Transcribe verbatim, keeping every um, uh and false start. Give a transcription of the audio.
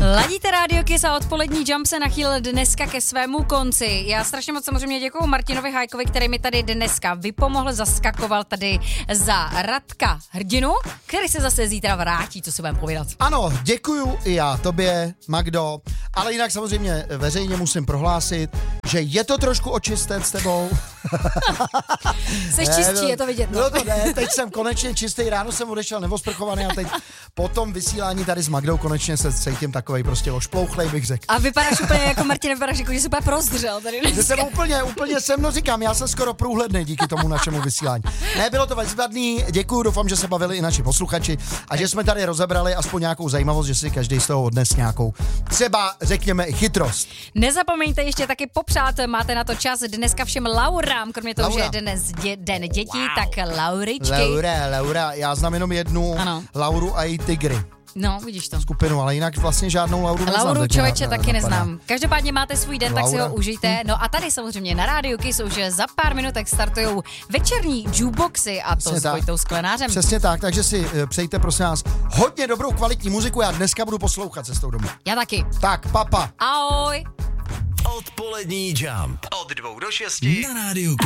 Ladíte Radio Kiss a odpolední Jump se nachýlil dneska ke svému konci. Já strašně moc samozřejmě děkuju Martinovi Hajkovi, který mi tady dneska vypomohl, zaskakoval tady za Radka Hrdinu, který se zase zítra vrátí, co si budeme povídat. Ano, děkuju i já tobě, Magdo, ale jinak samozřejmě veřejně musím prohlásit, že je to trošku očistet s tebou. Seš čistší, je to vidět. No. No to ne, teď jsem konečně čistý, ráno jsem odešel nevosprchovaný a teď po tom vysílání tady s Magdou konečně se cítím takovej prostě ošplouchlej, bych řekl. A vypadáš úplně jako Martin, vypadáš jako, že jsi úplně prozdřel tady dneska. Že jsem úplně, úplně se mnou říkám, já jsem skoro průhledný díky tomu našemu vysílání. Ne, bylo to bezvadný, děkuju, doufám, že se bavili i naši posluchači a že jsme tady rozebrali aspoň nějakou zajímavost, že si každý z toho odnes nějakou, třeba řekněme i chytrost. Nezapomeňte ještě taky popřát, máte na to čas dneska všem Laurám, kromě toho, Laura. že je dnes dě, den dětí, Wow. tak Lauričky. Laura, Laura, já znám jenom jednu, Ano. Lauru a její tygry. No, vidíš to. Skupinu, ale jinak vlastně žádnou Lauru neznám. Lauru teď mě člověče na- taky napadá. neznám. Každopádně máte svůj den, tak si Laura. ho užijte. No a tady samozřejmě na Rádiu Kiss už za pár minutek startujou večerní jukeboxy a to Přesně s tak. Vojtou Sklenářem. Přesně tak, takže si eh, přejte prosím vás hodně dobrou kvalitní muziku, já dneska budu poslouchat cestou domů. Já taky. Tak, papa. Ahoj. Odpolední Jump. Od dvou do šesti Na rádiu